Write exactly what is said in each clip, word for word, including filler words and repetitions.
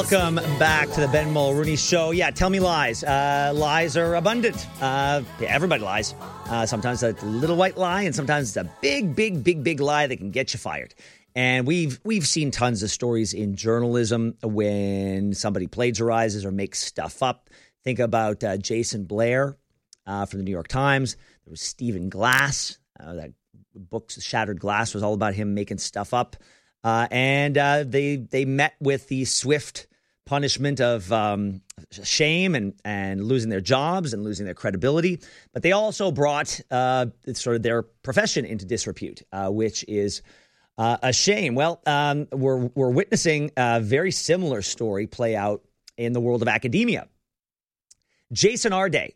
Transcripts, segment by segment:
Welcome back to the Ben Mulrooney Show. Yeah, tell me lies. Uh, lies are abundant. Uh, everybody lies. Uh, sometimes it's a little white lie, and sometimes it's a big, big, big, big lie that can get you fired. And we've we've seen tons of stories in journalism when somebody plagiarizes or makes stuff up. Think about uh, Jason Blair uh, from the New York Times. There was Stephen Glass. Uh, that book, Shattered Glass, was all about him making stuff up. Uh, and uh, they they met with the swift punishment of um, shame and, and losing their jobs and losing their credibility. But they also brought uh, sort of their profession into disrepute, uh, which is uh, a shame. Well, um, we're, we're witnessing a very similar story play out in the world of academia. Jason Arday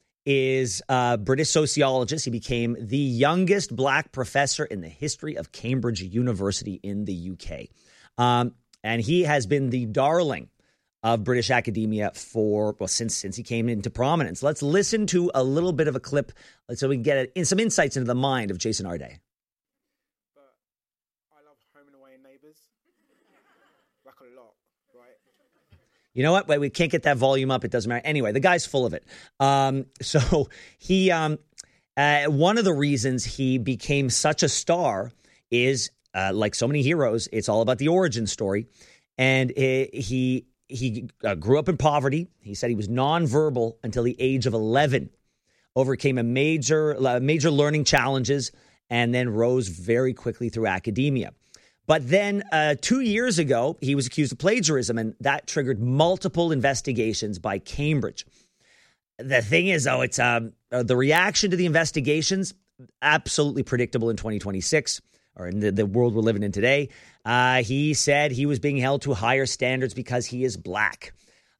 is a British sociologist. He became the youngest black professor in the history of Cambridge University in the U K. Um, and he has been the darling of British academia for, well, since since he came into prominence. Let's listen to a little bit of a clip so we can get in some insights into the mind of Jason Arday. But I love Home and Away and Neighbours, like a lot, right? You know what? Wait, we can't get that volume up. It doesn't matter. Anyway, the guy's full of it. Um, so he, um, uh, one of the reasons he became such a star is, uh, like so many heroes, it's all about the origin story. And he he, he uh, grew up in poverty. He said he was nonverbal until the age of eleven, overcame a major, uh, major learning challenges, and then rose very quickly through academia. But then uh, two years ago, he was accused of plagiarism, and that triggered multiple investigations by Cambridge. The thing is, though, it's um, uh, the reaction to the investigations, absolutely predictable in twenty twenty-six, or in the, the world we're living in today. Uh, he said he was being held to higher standards because he is black.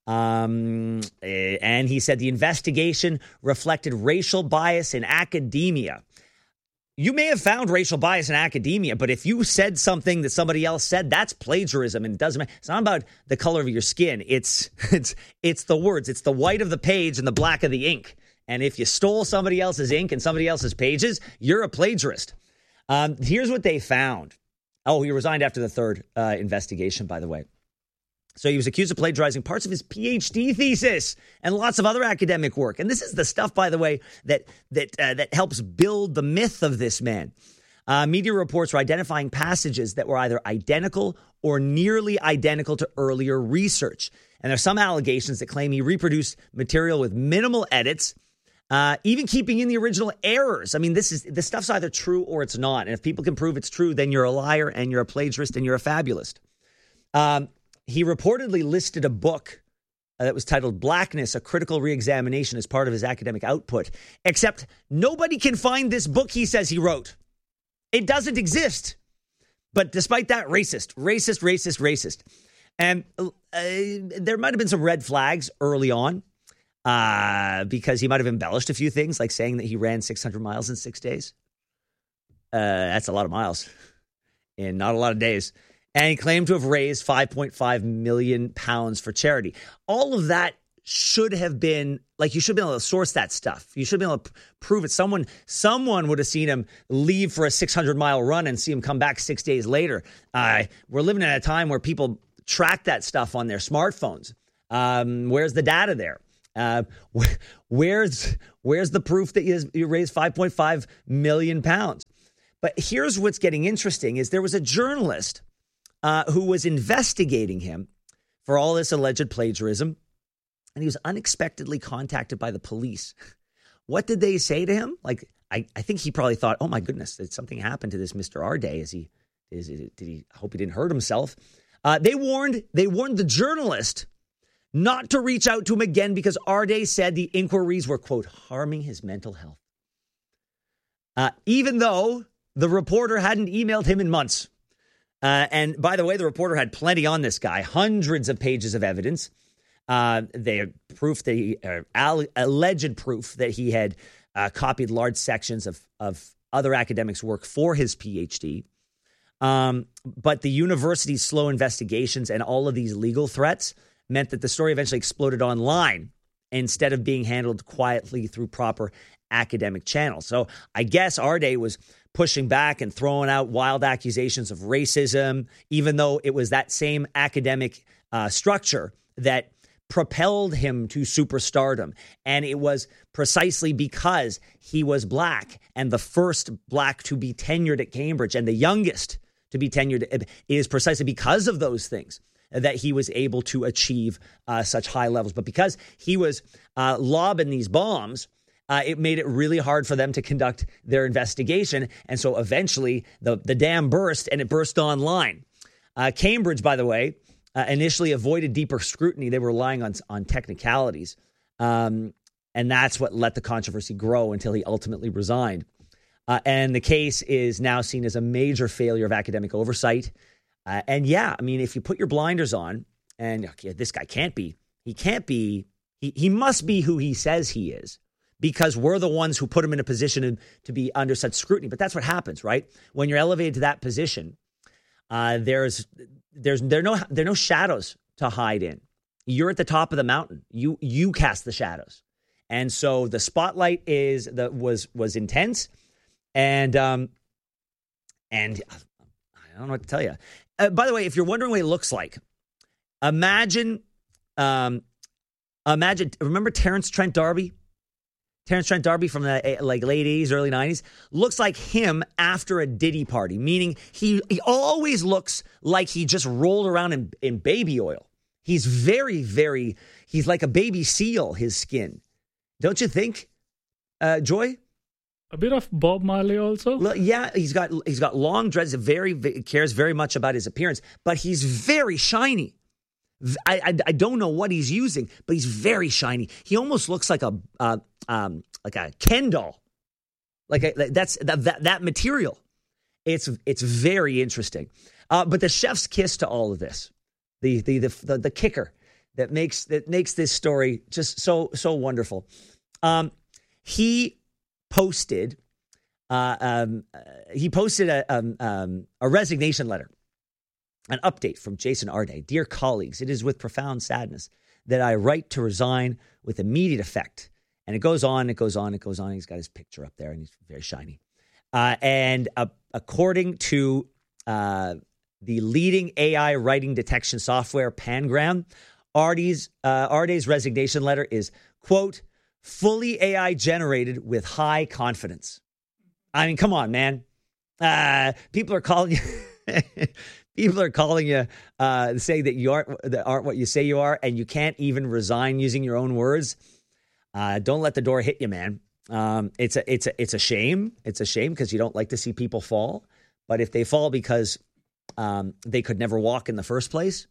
Um, and he said the investigation reflected racial bias in academia. You may have found racial bias in academia, but if you said something that somebody else said, that's plagiarism, and it doesn't matter. It's not about the color of your skin. It's it's it's the words. It's the white of the page and the black of the ink. And if you stole somebody else's ink and somebody else's pages, you're a plagiarist. Um, here's what they found. Oh, he resigned after the third uh, investigation, by the way. So he was accused of plagiarizing parts of his P H D thesis and lots of other academic work. And this is the stuff, by the way, that that uh, that helps build the myth of this man. Uh, media reports were identifying passages that were either identical or nearly identical to earlier research. And there's some allegations that claim he reproduced material with minimal edits, uh, even keeping in the original errors. I mean, this is this stuff's either true or it's not. And if people can prove it's true, then you're a liar and you're a plagiarist and you're a fabulist. Um, He reportedly listed a book uh, that was titled Blackness, A Critical Reexamination as part of his academic output. Except nobody can find this book he says he wrote. It doesn't exist. But despite that, racist, racist, racist, racist. And uh, there might have been some red flags early on uh, because he might have embellished a few things, like saying that he ran six hundred miles in six days. Uh, that's a lot of miles in not a lot of days. And he claimed to have raised five point five million pounds for charity. All of that should have been, like, you should be able to source that stuff. You should be able to prove it. Someone someone would have seen him leave for a six hundred mile run and see him come back six days later. Uh, we're living in a time where people track that stuff on their smartphones. Um, where's the data there? Uh, wh- where's where's the proof that you, you raised five point five million pounds? But here's what's getting interesting is there was a journalist Uh, who was investigating him for all this alleged plagiarism, and he was unexpectedly contacted by the police. What did they say to him? Like, I, I think he probably thought, oh my goodness, did something happen to this Mister Arday? Is he, is it, did he, I hope he didn't hurt himself. Uh, they warned, they warned the journalist not to reach out to him again because Arday said the inquiries were, quote, harming his mental health. Uh, even though the reporter hadn't emailed him in months. Uh, and by the way, the reporter had plenty on this guy, hundreds of pages of evidence. Uh, they had proof that he, uh, all, alleged proof that he had uh, copied large sections of, of other academics' work for his P H D. Um, but the university's slow investigations and all of these legal threats meant that the story eventually exploded online instead of being handled quietly through proper academic channels. So I guess Arday was pushing back and throwing out wild accusations of racism, even though it was that same academic uh, structure that propelled him to superstardom. And it was precisely because he was black and the first black to be tenured at Cambridge and the youngest to be tenured. It is precisely because of those things that he was able to achieve uh, such high levels. But because he was uh, lobbing these bombs, uh, it made it really hard for them to conduct their investigation. And so eventually the, the dam burst, and it burst online. Uh, Cambridge, by the way, uh, initially avoided deeper scrutiny. They were relying on, on technicalities. Um, and that's what let the controversy grow until he ultimately resigned. Uh, and the case is now seen as a major failure of academic oversight. Uh, and yeah, I mean, if you put your blinders on and okay, this guy can't be, he can't be, he, he must be who he says he is, because we're the ones who put him in a position to, to be under such scrutiny. But that's what happens, right? When you're elevated to that position, uh, there's there's there are no there are no shadows to hide in. You're at the top of the mountain. You you cast the shadows, and so the spotlight is the was was intense, and um and I don't know what to tell you. Uh, by the way, if you're wondering what he looks like, imagine, um, imagine. Remember Terrence Trent D'Arby? Terrence Trent D'Arby from the like late eighties, early nineties looks like him after a Diddy party. Meaning he he always looks like he just rolled around in, in baby oil. He's very, very. He's like a baby seal. His skin, don't you think, uh, Joy? A bit of Bob Marley also. Yeah, he's got he's got long dreads. Very cares very much about his appearance, but he's very shiny. I, I, I don't know what he's using, but he's very shiny. He almost looks like a uh, um like a Ken doll, like, a, like that's that, that that material. It's it's very interesting. Uh, but the chef's kiss to all of this, the the the the, the kicker that makes that makes this story just so so wonderful. Um, he. posted uh, um, uh, he posted a, um, um, a resignation letter, an update from Jason Arnay. Dear colleagues, it is with profound sadness that I write to resign with immediate effect. And it goes on, it goes on, it goes on. He's got his picture up there and he's very shiny. Uh, and uh, according to uh, the leading A I writing detection software, Pangram, Arday's, uh, Arday's resignation letter is, quote, fully A I generated with high confidence. I mean, come on, man. Uh, people are calling you. people are calling you, uh, saying that you aren't that aren't what you say you are, and you can't even resign using your own words. Uh, don't let the door hit you, man. Um, it's a it's a it's a shame. It's a shame because you don't like to see people fall. But if they fall because um, they could never walk in the first place,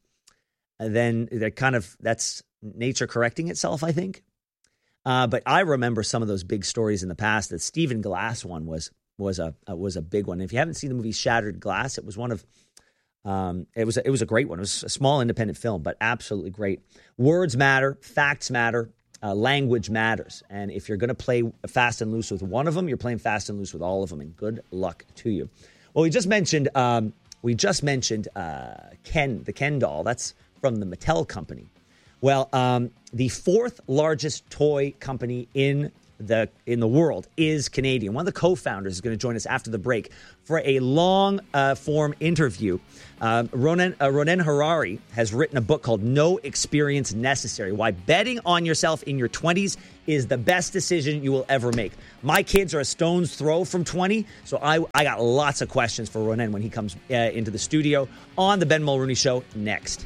then they're kind of that's nature correcting itself, I think. Uh, but I remember some of those big stories in the past. That Stephen Glass one was was a uh, was a big one. If you haven't seen the movie Shattered Glass, it was one of um, it was it was a great one. It was a small independent film, but absolutely great. Words matter, facts matter, uh, language matters. And if you're going to play fast and loose with one of them, you're playing fast and loose with all of them. And good luck to you. Well, we just mentioned um, we just mentioned uh, Ken, the Ken doll. That's from the Mattel company. Well, um, the fourth largest toy company in the in the world is Canadian. One of the co-founders is going to join us after the break for a long uh, form interview. Um, Ronen, uh, Ronen Harari has written a book called No Experience Necessary, Why Betting on Yourself in Your twenties is the best decision you will ever make. My kids are a stone's throw from twenty, so I, I got lots of questions for Ronen when he comes uh, into the studio on the Ben Mulrooney Show next.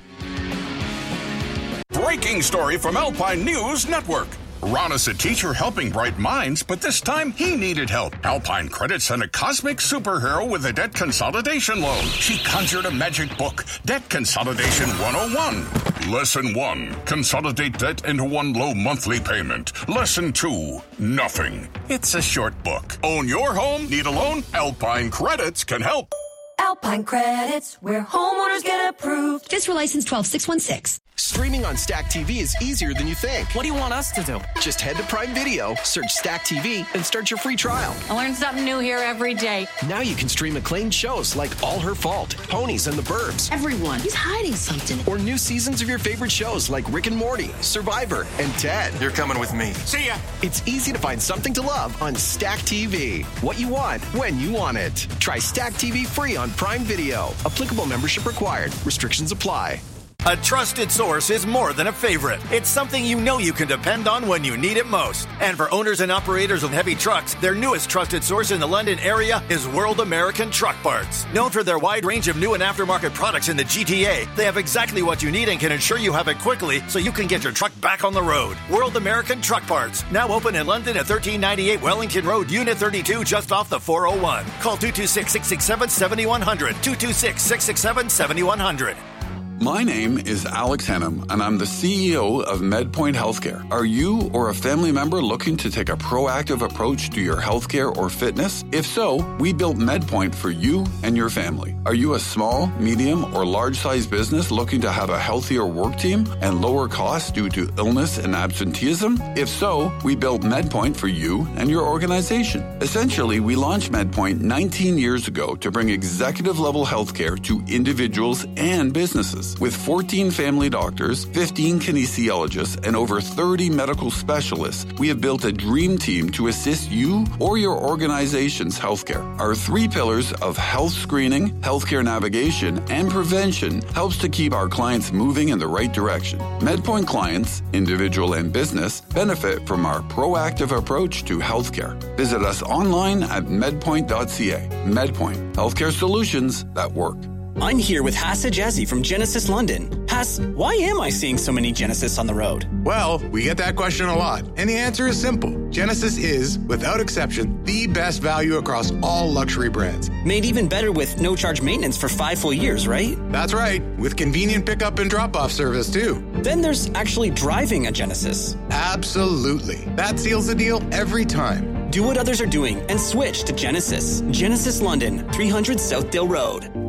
Breaking story from Alpine News Network. Ron is a teacher helping bright minds, but this time he needed help. Alpine Credit sent a cosmic superhero with a debt consolidation loan. She conjured a magic book, Debt Consolidation one oh one. Lesson one, consolidate debt into one low monthly payment. Lesson two, nothing. It's a short book. Own your home? Need a loan? Alpine Credits can help. Alpine Credits, where homeowners get approved. This for license twelve six one six. Streaming on Stack T V is easier than you think. What do you want us to do? Just head to Prime Video, search Stack T V, and start your free trial. I learn something new here every day. Now you can stream acclaimed shows like All Her Fault, Ponies and the Burbs. Everyone, he's hiding something. Or new seasons of your favorite shows like Rick and Morty, Survivor, and Ted. You're coming with me. See ya. It's easy to find something to love on Stack T V. What you want, when you want it. Try Stack T V free on Prime Video. Applicable membership required. Restrictions apply. A trusted source is more than a favorite. It's something you know you can depend on when you need it most. And for owners and operators of heavy trucks, their newest trusted source in the London area is World American Truck Parts. Known for their wide range of new and aftermarket products in the G T A, they have exactly what you need and can ensure you have it quickly so you can get your truck back on the road. World American Truck Parts, now open in London at thirteen ninety-eight Wellington Road, Unit thirty-two, just off the four oh one. Call two two six, six six seven, seven one zero zero, two two six, six six seven, seven one zero zero. My name is Alex Hennum, and I'm the C E O of MedPoint Healthcare. Are you or a family member looking to take a proactive approach to your healthcare or fitness? If so, we built MedPoint for you and your family. Are you a small, medium, or large-sized business looking to have a healthier work team and lower costs due to illness and absenteeism? If so, we built MedPoint for you and your organization. Essentially, we launched MedPoint nineteen years ago to bring executive-level healthcare to individuals and businesses. With fourteen family doctors, fifteen kinesiologists, and over thirty medical specialists, we have built a dream team to assist you or your organization's healthcare. Our three pillars of health screening, healthcare navigation, and prevention helps to keep our clients moving in the right direction. MedPoint clients, individual and business, benefit from our proactive approach to healthcare. Visit us online at medpoint dot c a. MedPoint, healthcare solutions that work. I'm here with Hass Ajazi from Genesis London. Hass, why am I seeing so many Genesis on the road? Well, we get that question a lot, and the answer is simple. Genesis is, without exception, the best value across all luxury brands. Made even better with no-charge maintenance for five full years, right? That's right, with convenient pickup and drop-off service, too. Then there's actually driving a Genesis. Absolutely. That seals the deal every time. Do what others are doing and switch to Genesis. Genesis London, three hundred Southdale Road.